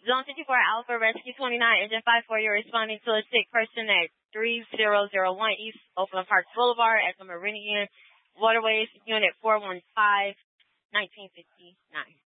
Zone 54 Alpha Rescue 29, Engine 54, you're responding to a sick person at 3001 East Oakland Park Boulevard at the Meridian Waterways, Unit 415, 1959.